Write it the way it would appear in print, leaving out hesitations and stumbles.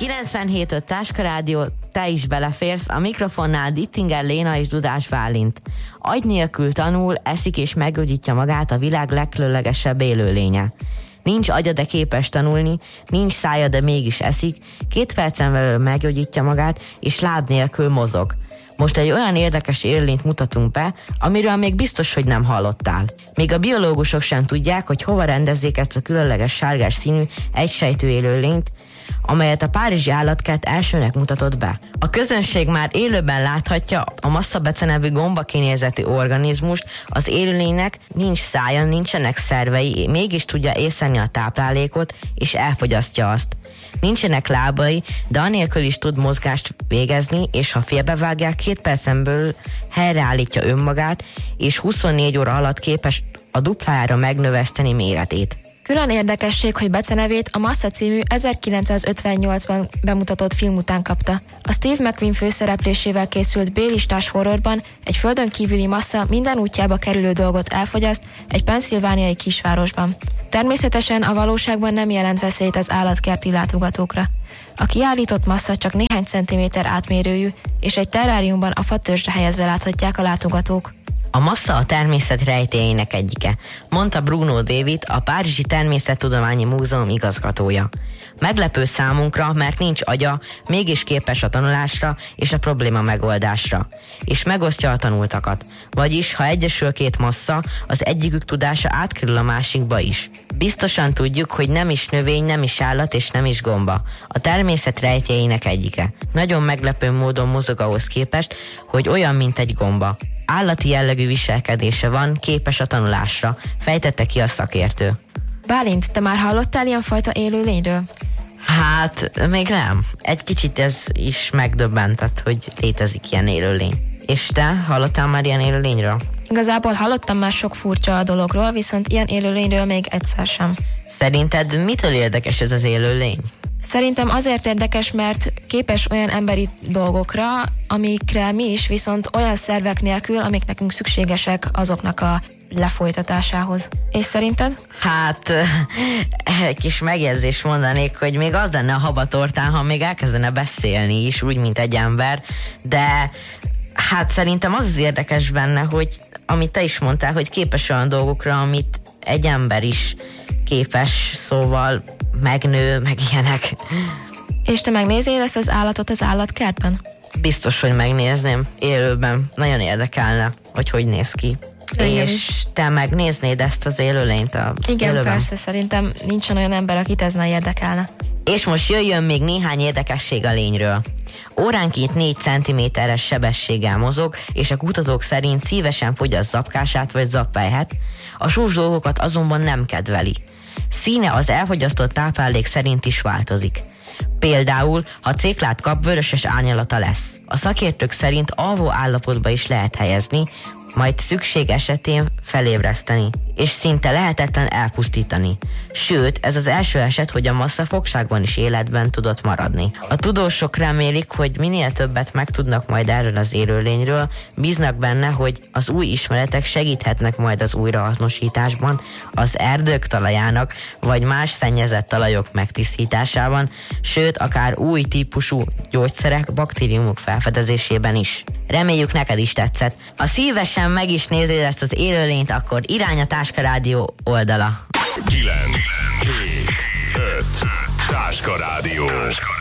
97.5 Táska Rádió, te is beleférsz, a mikrofonnál Dittinger Léna és Dudás Bálint. Agy nélkül tanul, eszik és meggyógyítja magát a világ legkülönlegesebb élőlénye. Nincs agya, de képes tanulni, nincs szája, de mégis eszik, 2 percen belül meggyógyítja magát, és láb nélkül mozog. Most egy olyan érdekes élőlényt mutatunk be, amiről még biztos, hogy nem hallottál. Még a biológusok sem tudják, hogy hova rendezzék ezt a különleges sárgás színű egysejtű élőlényt, amelyet a párizsi állatkert elsőnek mutatott be. A közönség már élőben láthatja a massabece nevű gombakinézetű organizmust, az élőlénynek nincs szája, nincsenek szervei, mégis tudja észlelni a táplálékot, és elfogyasztja azt. Nincsenek lábai, de anélkül is tud mozgást végezni, és ha félbevágják, 2 percen belül helyreállítja önmagát, és 24 óra alatt képes a duplájára megnöveszteni méretét. Külön érdekesség, hogy becenevét a Massa című 1958-ban bemutatott film után kapta. A Steve McQueen főszereplésével készült B-listás horrorban egy földön kívüli massa minden útjába kerülő dolgot elfogyaszt egy pennsylvániai kisvárosban. Természetesen a valóságban nem jelent veszélyt az állatkerti látogatókra. A kiállított massa csak néhány centiméter átmérőjű, és egy terráriumban a fatörzsre helyezve láthatják a látogatók. A massa a természet rejtélyének egyike, mondta Bruno David, a Párizsi Természettudományi Múzeum igazgatója. Meglepő számunkra, mert nincs agya, mégis képes a tanulásra és a probléma megoldásra, és megosztja a tanultakat. Vagyis, ha egyesül 2 massa, az egyikük tudása átkerül a másikba is. Biztosan tudjuk, hogy nem is növény, nem is állat és nem is gomba. A természet rejtélyének egyike. Nagyon meglepő módon mozog ahhoz képest, hogy olyan, mint egy gomba. Állati jellegű viselkedése van, képes a tanulásra, fejtette ki a szakértő. Bálint, te már hallottál ilyen fajta élőlényről? Hát, még nem. Egy kicsit ez is megdöbbentett, hogy létezik ilyen élőlény. És te hallottál már ilyen élőlényről? Igazából hallottam már sok furcsa dologról, viszont ilyen élőlényről még egyszer sem. Szerinted mitől érdekes ez az élőlény? Szerintem azért érdekes, mert képes olyan emberi dolgokra, amikre mi is, viszont olyan szervek nélkül, amik nekünk szükségesek azoknak a lefolytatásához. És szerinted? Hát, egy kis megjegyzés mondanék, hogy még az lenne a habatortán, ha még elkezdene beszélni is, úgy, mint egy ember, de hát szerintem az érdekes benne, hogy amit te is mondtál, hogy képes olyan dolgokra, amit egy ember is képes, szóval megnő, meg ilyenek. És te megnézél ezt az állatot az állatkertben? Biztos, hogy megnézném élőben. Nagyon érdekelne, hogy néz ki. Igen. És te megnéznéd ezt az élőlényt Igen, élőben? Persze, szerintem nincsen olyan ember, akit ez ne érdekelne. És most jöjjön még néhány érdekesség a lényről. Óránként 4 cm-es sebességgel mozog, és a kutatók szerint szívesen fogyaszt zapkását vagy zappelyhet, a sós dolgokat azonban nem kedveli. Színe az elfogyasztott táplálék szerint is változik. Például, ha céklát kap, vöröses árnyalata lesz. A szakértők szerint alvó állapotba is lehet helyezni, majd szükség esetén felébreszteni, és szinte lehetetlen elpusztítani. Sőt, ez az első eset, hogy a massa fogságban is életben tudott maradni. A tudósok remélik, hogy minél többet megtudnak majd erről az élőlényről, bíznak benne, hogy az új ismeretek segíthetnek majd az újrahasznosításban, az erdők talajának, vagy más szennyezett talajok megtisztításában, sőt, akár új típusú gyógyszerek, baktériumok felfedezésében is. Reméljük, neked is tetszett. Ha szívesen meg is nézed ezt az élőlényt, akkor irány a Táska Rádió oldala. 9, 7, 5, Táska Rádió.